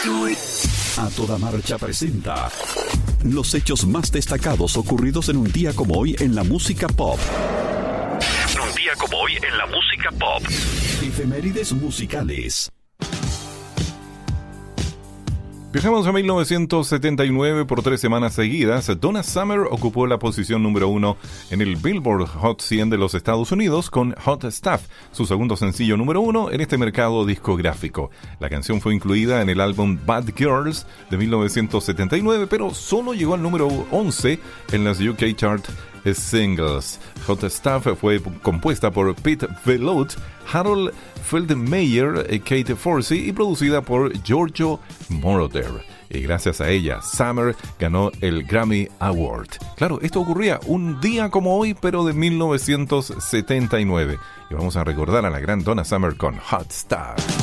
A Toda Marcha presenta los hechos más destacados ocurridos en un día como hoy en la música pop. Un día como hoy en la música pop. Efemérides musicales. Viajamos a 1979 por 3 semanas seguidas. Donna Summer ocupó la posición número 1 en el Billboard Hot 100 de los Estados Unidos con Hot Stuff, su segundo sencillo número 1 en este mercado discográfico. La canción fue incluida en el álbum Bad Girls de 1979, pero solo llegó al número 11 en las UK Chart Singles. Hot Stuff fue compuesta por Pete Velotte, Harold Feldmeyer, Kate Forsey y producida por Giorgio Moroder. Y gracias a ella, Summer ganó el Grammy Award. Claro, esto ocurría un día como hoy, pero de 1979. Y vamos a recordar a la gran Donna Summer con Hot Stuff.